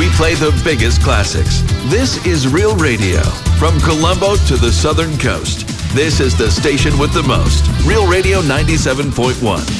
play the biggest classics. This is Real Radio. From Colombo to the Southern Coast, this is the station with the most. Real Radio 97.1.